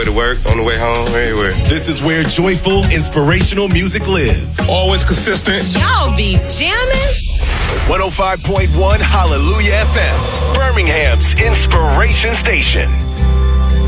way to work, on the way home, everywhere. This is where joyful, inspirational music lives. Always consistent. Y'all be jamming. 105.1 Hallelujah FM, Birmingham's inspiration station.